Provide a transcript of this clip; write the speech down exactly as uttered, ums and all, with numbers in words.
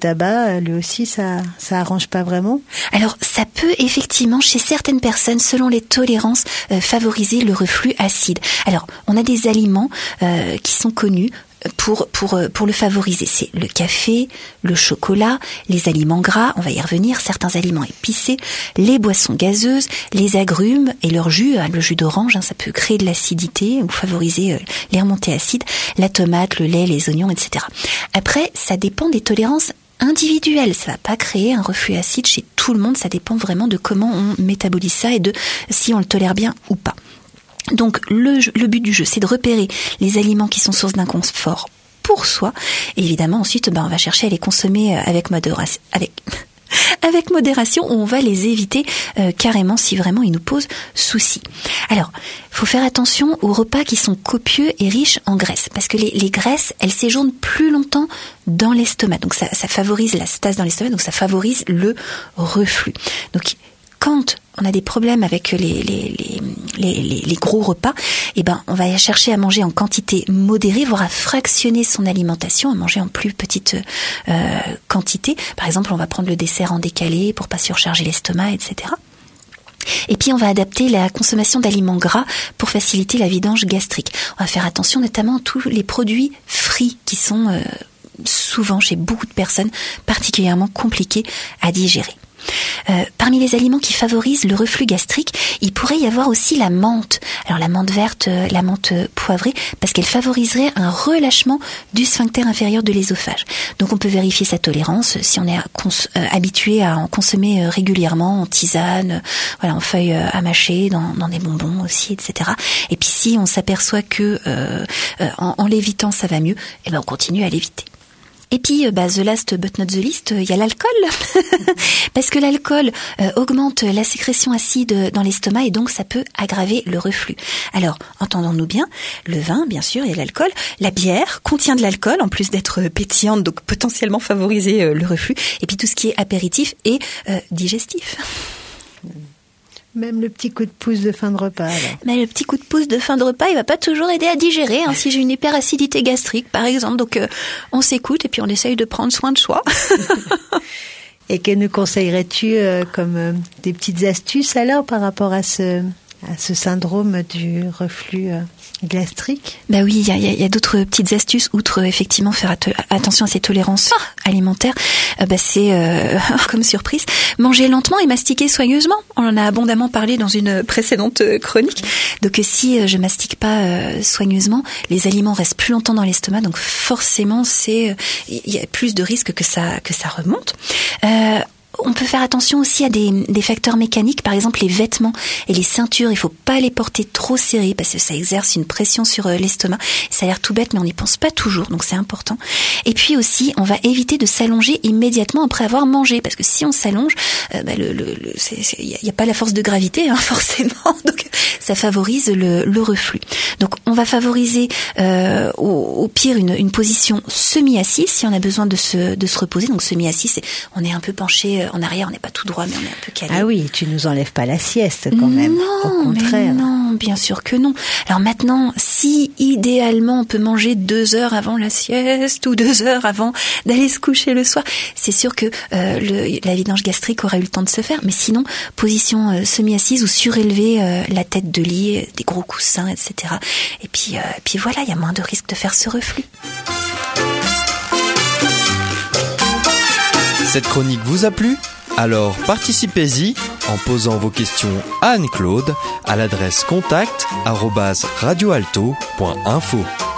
tabac, lui aussi, ça, ça arrange pas vraiment? Alors, ça peut effectivement, chez certaines personnes, selon les tolérances, euh, favoriser le reflux acide. Alors, on a des aliments euh, qui sont connus pour pour pour le favoriser. C'est le café, le chocolat, les aliments gras, on va y revenir, certains aliments épicés, les boissons gazeuses, les agrumes et leur jus, le jus d'orange, hein, ça peut créer de l'acidité ou favoriser euh, les remontées acides, la tomate, le lait, les oignons, et cetera. Après, ça dépend des tolérances individuelles. Ça va pas créer un reflux acide chez tout le monde, ça dépend vraiment de comment on métabolise ça et de si on le tolère bien ou pas. Donc le, le but du jeu, c'est de repérer les aliments qui sont source d'inconfort pour soi. Et évidemment, ensuite, ben, on va chercher à les consommer avec modération, avec, avec modération, ou on va les éviter euh, carrément si vraiment ils nous posent souci. Alors, faut faire attention aux repas qui sont copieux et riches en graisse, parce que les, les graisses, elles séjournent plus longtemps dans l'estomac. Donc ça, ça favorise la stase dans l'estomac, donc ça favorise le reflux. Donc quand on a des problèmes avec les, les, les, les, les, les gros repas, eh ben, on va chercher à manger en quantité modérée, voire à fractionner son alimentation, à manger en plus petite euh, quantité. Par exemple, on va prendre le dessert en décalé pour pas surcharger l'estomac, et cetera. Et puis, on va adapter la consommation d'aliments gras pour faciliter la vidange gastrique. On va faire attention notamment à tous les produits frits qui sont euh, souvent, chez beaucoup de personnes, particulièrement compliqués à digérer. Euh, parmi les aliments qui favorisent le reflux gastrique, il pourrait y avoir aussi la menthe. Alors la menthe verte, euh, la menthe poivrée, parce qu'elle favoriserait un relâchement du sphincter inférieur de l'œsophage. Donc on peut vérifier sa tolérance si on est cons- euh, habitué à en consommer euh, régulièrement en tisane, euh, voilà, en feuilles euh, à mâcher, dans, dans des bonbons aussi, et cetera. Et puis si on s'aperçoit que euh, euh, en, en l'évitant ça va mieux, eh ben on continue à l'éviter. Et puis, bah, the last but not the least, il y a l'alcool. Parce que l'alcool euh, augmente la sécrétion acide dans l'estomac et donc ça peut aggraver le reflux. Alors, entendons-nous bien, le vin, bien sûr, il y a l'alcool. La bière contient de l'alcool, en plus d'être pétillante, donc potentiellement favoriser euh, le reflux. Et puis tout ce qui est apéritif et euh, digestif. Même le petit coup de pouce de fin de repas. Alors. Mais le petit coup de pouce de fin de repas, il va pas toujours aider à digérer. Hein, si j'ai une hyperacidité gastrique, par exemple, donc euh, on s'écoute et puis on essaye de prendre soin de soi. Et que nous conseillerais-tu euh, comme euh, des petites astuces alors par rapport à ce à ce syndrome du reflux euh, gastrique? Bah oui, il y a, y a d'autres petites astuces outre effectivement faire at- attention à ses tolérances alimentaires. Euh, bah c'est euh, comme surprise, manger lentement et mastiquer soigneusement. On en a abondamment parlé dans une précédente chronique. Donc si je mastique pas euh, soigneusement, les aliments restent plus longtemps dans l'estomac, donc forcément c'est il y a plus de risques que ça que ça remonte. Euh, On peut faire attention aussi à des, des facteurs mécaniques, par exemple les vêtements et les ceintures. Il faut pas les porter trop serrés parce que ça exerce une pression sur l'estomac. Ça a l'air tout bête, mais on n'y pense pas toujours, donc c'est important. Et puis aussi, on va éviter de s'allonger immédiatement après avoir mangé, parce que si on s'allonge, euh, bah, le, le, le, c'est, c'est, y a, y a pas la force de gravité, hein, forcément. Donc ça favorise le, le reflux. Donc on va favoriser euh, au, au pire une, une position semi-assise si on a besoin de se, de se reposer. Donc semi-assise, c'est, on est un peu penché en arrière, on n'est pas tout droit, mais on est un peu calé. Ah oui, tu nous enlèves pas la sieste quand même. Non, au contraire. mais non, bien sûr que non. Alors maintenant, si idéalement on peut manger deux heures avant la sieste ou deux heures avant d'aller se coucher le soir, c'est sûr que euh, le, la vidange gastrique aura eu le temps de se faire. Mais sinon, position euh, semi-assise ou surélever euh, la tête de lit, euh, des gros coussins, et cetera. Et puis, euh, puis voilà, il y a moins de risque de faire ce reflux. Cette chronique vous a plu ? Alors participez-y en posant vos questions à Anne-Claude à l'adresse contact arobase radioalto point info.